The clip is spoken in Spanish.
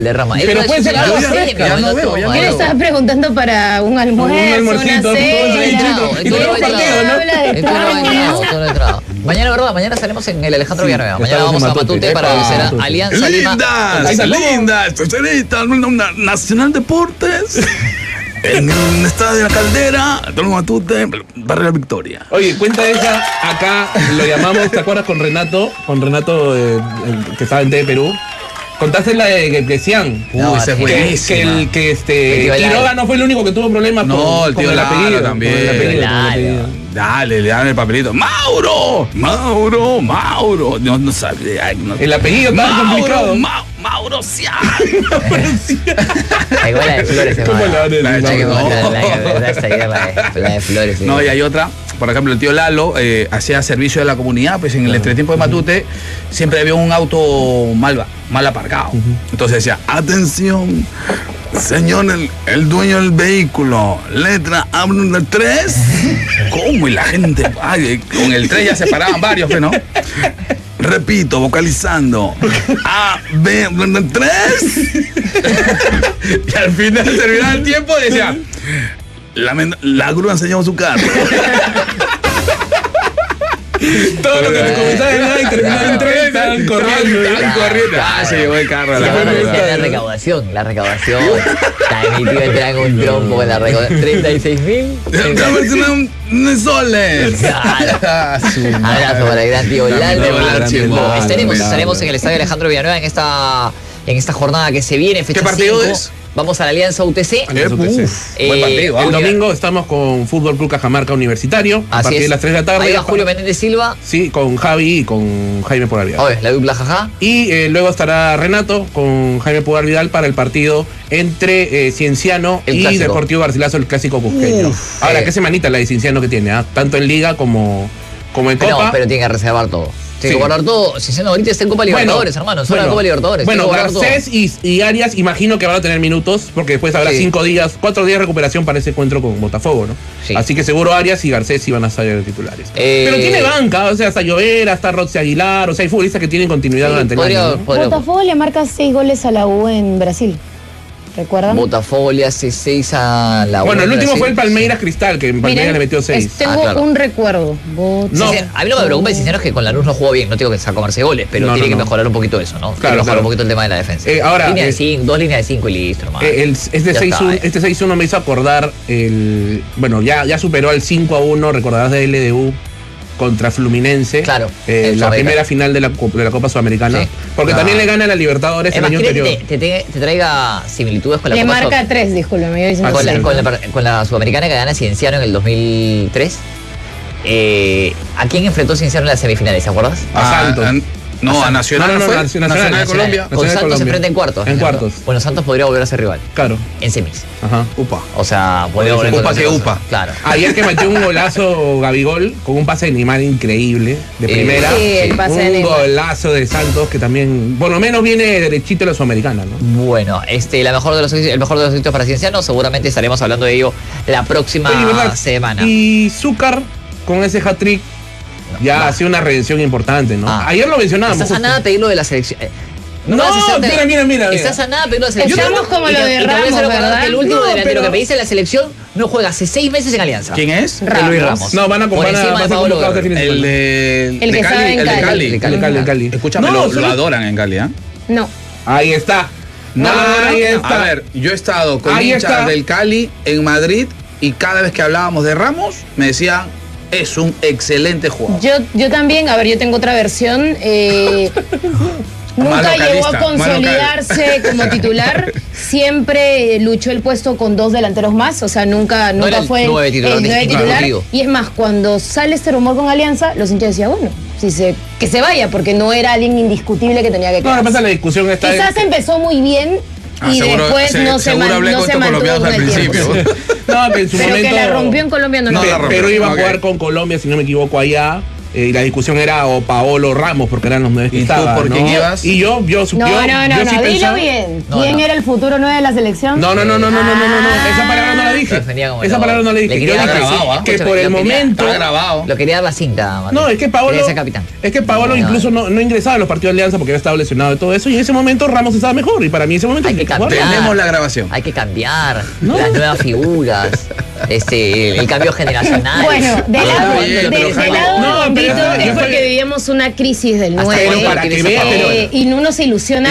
de rama. Pero puede ser agua fresca. Ya no veo, ya no Él veo. estaba preguntando para un almuerzo, una almuercito, cena. Todo lo entrado. Mañana, ¿verdad? Mañana salimos en el Alejandro Villanueva. Mañana vamos a Matute para visitar Alianza Lima. Linda, especialista, Nacional Deportes. En el estadio de la Caldera, Tolmo Matute, Barrio La Victoria. Oye, cuenta esa, acá lo llamamos, ¿te acuerdas con Renato? Con Renato, que estaba en TV Perú. Contaste la de Grecián. Esa es buenísima. Que Quiroga no fue el único que tuvo problemas el tío con el Lara apellido. también. Con el apellido. Dale, le dan el papelito. ¡Mauro! No sabe. El apellido estaba complicado. Mauro Cian. Hay la de Flores. ¿Cómo la van a decir? La de Flores. No, y hay otra. Por ejemplo, el tío Lalo hacía servicio de la comunidad, pues en el entretiempo de Matute siempre había un auto mal aparcado. Entonces decía, atención, señor, el dueño del vehículo, letra A3. ¿Cómo? Y la gente, con el 3 ya se paraban varios, ¿no? Repito, vocalizando. A, B, 3. Y al final terminaba el tiempo y decía, la grúa enseñó su carro. Todo lo que te comenzaba en A y terminaba en 3, estaban corriendo. Se llevó el carro. La recaudación. Mi tío entra en un trompo con la recaudación. 36.000 soles. Abrazo para el gran tío Lalo. Estaremos en el estadio Alejandro Villanueva en esta jornada que se viene. ¿Qué partido es? Vamos a la Alianza UTC. Buen partido. El domingo estamos con Fútbol Club Cajamarca Universitario. A partir de las 3 de la tarde. Ahí va Julio Menéndez Silva. Sí, con Javi y con Jaime Pugar Vidal. Oye, la dupla jaja. Y luego estará Renato con Jaime Pugar Vidal para el partido entre Cienciano y Deportivo Garcilaso, el clásico cusqueño. Ahora, qué semanita la de Cienciano que tiene, tanto en Liga como en Copa. No, pero tiene que reservar todo. Tiene que guardar todo. Cienciano ahorita está en Copa Libertadores, hermano. Solo en Copa Libertadores. Bueno, Garcés y Arias imagino que van a tener minutos, porque después habrá 4 días de recuperación para ese encuentro con Botafogo, ¿no? Sí. Así que seguro Arias y Garcés iban a ser titulares. Pero tiene banca, o sea, hasta Llovera, hasta Roxy Aguilar, o sea, hay futbolistas que tienen continuidad durante el año, ¿no? Botafogo le marca 6 goles a la U en Brasil. ¿Recuerdan? Botafogo le hace 6 a la U. Bueno, el último fue el Palmeiras Cristal, que en Palmeiras le metió 6. Tengo un recuerdo. No, a mí lo que me preocupa de Cienciano es que con Lanús no jugó bien. No digo que sea comerse goles, pero tiene que mejorar un poquito eso, ¿no? Claro, mejorar un poquito el tema de la defensa. Ahora, línea de 5, 2 líneas de 5 y listo, hermano. Este 6-1 me hizo acordar bueno, ya superó al 5-1, recordarás de LDU contra Fluminense. Claro. La primera final de la Copa Sudamericana. Sí. Porque también le gana a la Libertadores el año anterior. Te traiga similitudes con la Copa. Le marca 3, discúlpeme. Con la Sudamericana que gana Cienciano en el 2003. ¿A quién enfrentó Cienciano en las semifinales? ¿Se acuerdas? A Santos. No, a Nacional. Nacional de Colombia. Con Santos se enfrenta en cuartos. En cuartos. Bueno, Santos podría volver a ser rival. Claro. En semis. Ajá. Upa. O sea, podría volver a ser Upa. Claro. Ayer que metió un golazo Gabigol con un pase de Neymar increíble, de primera. Sí, el pase de Neymar. Un golazo de Santos que también, por lo menos viene derechito de la Sudamericana, ¿no? Bueno, el mejor de los éxitos para Cienciano, seguramente estaremos hablando de ello la próxima semana. Y Zúcar con ese hat-trick. Ya ha sido una redención importante, ¿no? Ayer lo mencionábamos. Estás a nada de pedirlo de la selección. Mira. Estás a nada de pedirlo de la selección. Estamos como lo de Ramos, ¿verdad? El último delantero que pediste en la selección no juega hace 6 meses en Alianza. ¿Quién es? Luis Ramos. No, van a convocar este fin de semana. El que estaba en Cali. Escúchame, lo adoran en Cali, ¿ah? No. Ahí está. Ahí está. A ver, yo he estado con hinchas del Cali en Madrid y cada vez que hablábamos de Ramos me decían, es un excelente jugador. Yo también, a ver, yo tengo otra versión. Nunca llegó a consolidarse como titular. Siempre luchó el puesto con 2 delanteros más. O sea, nunca fue el 9 titular. Y es más, cuando sale este rumor con Alianza, los hinchas decían, bueno, que se vaya, porque no era alguien indiscutible que tenía que quedar. No, pasa la discusión esta. Quizás empezó muy bien. Y después no se mantuvo con el tiempo. No, en su pero momento, que la rompió en Colombia no. Pero iba a jugar con Colombia, si no me equivoco, allá. y la discusión era o Paolo Ramos, porque eran los 9 que estaban. ¿Y tú por quién ibas? Y yo No, sí dilo pensaba, bien. ¿Quién era el futuro 9 de la selección? No. Esa palabra no la dije. Esa palabra no la dije. Yo dije que por el momento. Está grabado. Lo quería dar la cinta, Mateo. No, es que Paolo. Quería ser capitán. Es que Paolo incluso no ingresaba a los partidos de Alianza porque había estado lesionado y todo eso. Y en ese momento Ramos estaba mejor. Y para mí, en ese momento. Hay que cambiar. Tenemos la grabación. Hay que cambiar las nuevas figuras. El cambio generacional. Bueno, del lado es porque vivíamos una crisis del 9 para que vean, y uno se ilusiona